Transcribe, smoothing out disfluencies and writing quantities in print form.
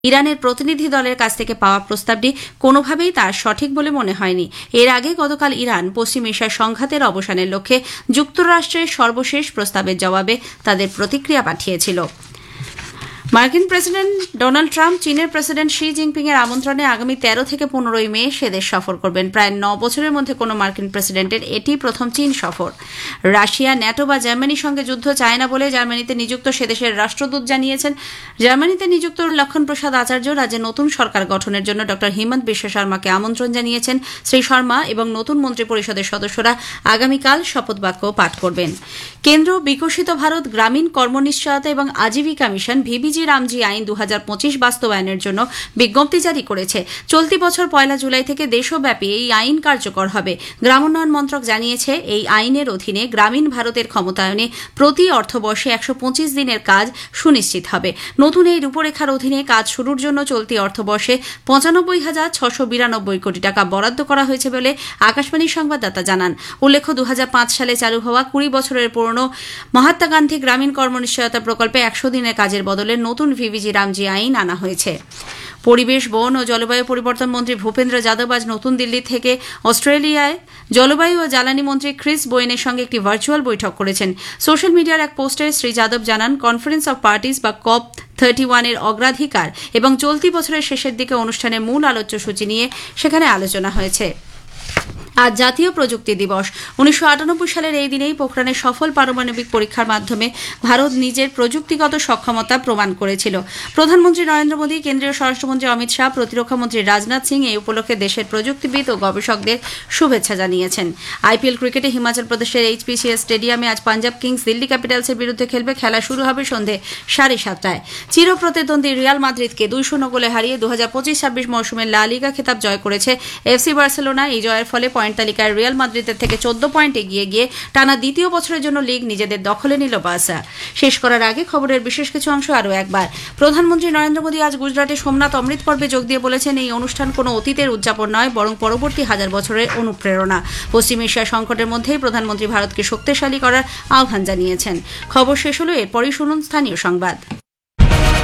ইরানের প্রতিনিধি দলের কাছ থেকে পাওয়া প্রস্তাবটি কোনোভাবেই তার সঠিক বলে মনে হয়নি। এর আগে গতকাল ইরান পশ্চিম এশিয়ার সংঘাতের অবসানের লক্ষ্যে যুক্তরাষ্ট্রের সর্বশেষ প্রস্তাবের জবাবে তাদের প্রতিক্রিয়া পাঠিয়েছিল। মার্কিন প্রেসিডেন্ট ডোনাল্ড ট্রাম্প চীনের প্রেসিডেন্ট শি জিনপিং এর আমন্ত্রণে আগামী 13 থেকে 15 মে সে দেশ সফর করবেন। প্রায় 9 বছরের মধ্যে কোনো মার্কিন প্রেসিডেন্টের এটি প্রথম চীন সফর। রাশিয়া, ন্যাটো বা জার্মানির সঙ্গে যুদ্ধ চায় না বলে জার্মানিতে নিযুক্ত সে দেশের রাষ্ট্রদূত জানিয়েছেন। জার্মানিতে নিযুক্ত লক্ষণ প্রসাদ আচার্য রাজ্যে নতুন সরকার গঠনের জন্য ড হিমন্ত বিশ্ব শর্মাকে আমন্ত্রণ জানিয়েছেন। শ্রী শর্মা এবং নতুন মন্ত্রী পরিষদের সদস্যরা আগামীকাল শপথ বাক্য পাঠ করবেন। কেন্দ্র বিকশিত ভারত গ্রামীণ কর্মনিশ্চয়তা এবং আজীবিকা মিশন ভিবিজি রামজি আইন 2025 বাস্তবায়নের জন্য বিজ্ঞপ্তি জারি করেছে। চলতি বছর 1 জুলাই থেকে দেশব্যাপী এই আইন কার্যকর হবে। গ্রামোন্নয়ন মন্ত্রক জানিয়েছে, এই আইনের অধীনে গ্রামীণ ভারতের ক্ষমতায়নে প্রতি অর্থবর্ষে 125 দিনের কাজ সুনিশ্চিত হবে। নতুন এই রূপরেখার অধীনে কাজ শুরুর জন্য চলতি অর্থবর্ষে 95,692 কোটি টাকা বরাদ্দ করা হয়েছে বলে আকাশবাণীর সংবাদদাতা জানান। উল্লেখ্য, 2005 সালে চালু হওয়া 20 বছরের পুরনো মহাত্মা গান্ধী গ্রামীণ কর্মনিশ্চয়তা প্রকল্পে 100 দিনের কাজের বদলে নতুন ভিবিজি রামজি আইন আনা হয়েছে। পরিবেশ, বন ও জলবায়ু পরিবর্তন মন্ত্রী ভূপেন্দ্র যাদব আজ নতুন দিল্লি থেকে অস্ট্রেলিয়ায় জলবায়ু ও জ্বালানি মন্ত্রী ক্রিস বোয়েনের সঙ্গে একটি ভার্চুয়াল বৈঠক করেছেন। সোশ্যাল মিডিয়ার এক পোস্টে শ্রী যাদব জানান, কনফারেন্স অব পার্টিস বা COP 31 এর অগ্রাধিকার এবং চলতি বছরের শেষের দিকে অনুষ্ঠানের মূল আলোচ্য সূচি নিয়ে সেখানে আলোচনা হয়েছে। আজ জাতীয় প্রযুক্তি দিবস। 1998 সালের এই দিনেই পোখরানের সফল পারমাণবিক পরীক্ষার মাধ্যমে ভারত নিজের প্রযুক্তিগত সক্ষমতা প্রমাণ করেছিল। প্রধানমন্ত্রী নরেন্দ্র মোদী, কেন্দ্রীয় স্বরাষ্ট্রমন্ত্রী অমিত শাহ, প্রতিরক্ষামন্ত্রী রাজনাথ সিং এই উপলক্ষে দেশের প্রযুক্তিবিদ ও গবেষকদের শুভেচ্ছা জানিয়েছেন। IPL ক্রিকেটে হিমাচল প্রদেশের HPCL স্টেডিয়ামে আজ পাঞ্জাব কিংস দিল্লি ক্যাপিটালসের বিরুদ্ধে খেলবে। খেলা শুরু হবে সন্ধে 7:30টায়। চিরপ্রতিদ্বন্দ্বী রিয়াল মাদ্রিদকে 2-0 গোলে হারিয়ে 2025-26 মৌসুমের লা লিগা খেতাব জয় করেছে FC বার্সেলোনা। এই জয়ের ফলে পয়েন্ট তালিকায় রিয়াল মাদ্রিদের থেকে 14 পয়েন্ট এগিয়ে গিয়ে টানা দ্বিতীয় বছরের জন্য লিগ নিজেদের দখলে নিল বার্সা। শেষ করার আগে খবরের বিশেষ কিছু অংশ আরও একবার। প্রধানমন্ত্রী নরেন্দ্র মোদী আজ গুজরাটে সোমনাথ অমৃত পর্বে যোগ দিয়ে বলেছেন, এই অনুষ্ঠান কোনো অতীতের উদযাপন নয়, বরং পরবর্তী 1000 বছরের অনুপ্রেরণা। পশ্চিম এশিয়ার সংকটের মধ্যেই প্রধানমন্ত্রী ভারতকে শক্তিশালী করার আহ্বান জানিয়েছেন। খবর শেষ হলো, এরপরই শুনুন স্থানীয় সংবাদ।